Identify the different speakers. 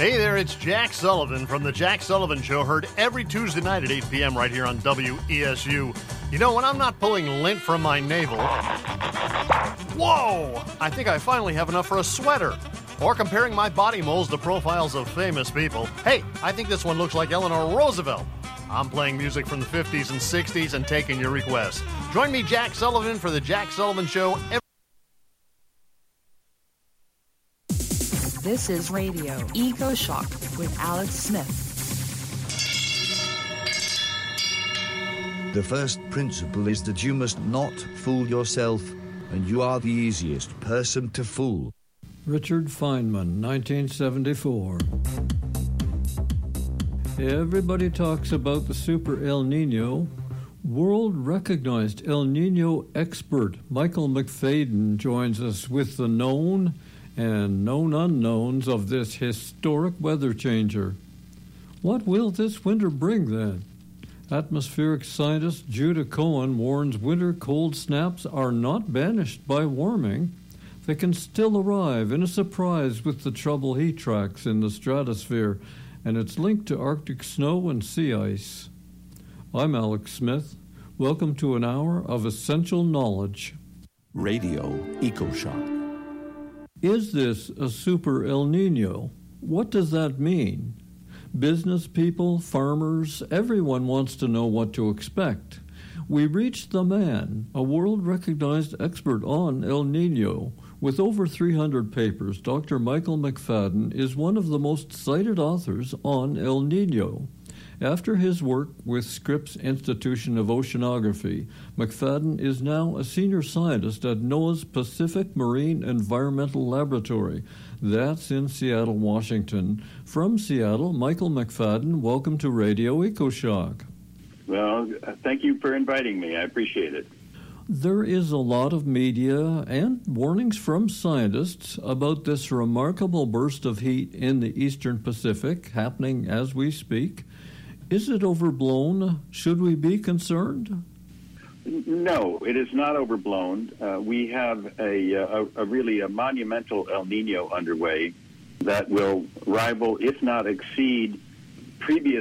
Speaker 1: Hey there, it's Jack Sullivan from The Jack Sullivan Show, heard every Tuesday night at 8 p.m. right here on WESU. You know, when I'm not pulling lint from my navel, whoa, I think I finally have enough for a sweater. Or comparing my body moles to profiles of famous people. Hey, I think this one looks like Eleanor Roosevelt. I'm playing music from the 50s and 60s and taking your requests. Join me, Jack Sullivan, for The Jack Sullivan Show.
Speaker 2: This is Radio Eco Shock with Alex Smith.
Speaker 3: The first principle is that you must not fool yourself, and you are the easiest person to fool.
Speaker 4: Richard Feynman, 1974. Everybody talks about the super El Nino. World-recognized El Nino expert Michael McFadden joins us with the known and known unknowns of this historic weather changer. What will this winter bring, then? Atmospheric scientist Judah Cohen warns winter cold snaps are not banished by warming. They can still arrive in a surprise with the trouble he tracks in the stratosphere, and it's linked to Arctic snow and sea ice. I'm Alex Smith. Welcome to an hour of essential knowledge.
Speaker 5: Radio EcoShock.
Speaker 4: Is this a super El Nino? What does that mean? Business people, farmers, everyone wants to know what to expect. We reached the man, a world-recognized expert on El Nino. With over 300 papers, Dr. Michael McFadden is one of the most cited authors on El Nino. After his work with Scripps Institution of Oceanography, McFadden is now a senior scientist at NOAA's Pacific Marine Environmental Laboratory. That's in Seattle, Washington. From Seattle, Michael McFadden, welcome to Radio EcoShock.
Speaker 6: Well, thank you for inviting me. I appreciate it.
Speaker 4: There is a lot of media and warnings from scientists about this remarkable burst of heat in the eastern Pacific happening as we speak. Is it overblown? Should we be concerned?
Speaker 6: No, it is not overblown. We have a really monumental El Nino underway that will rival, if not exceed, previous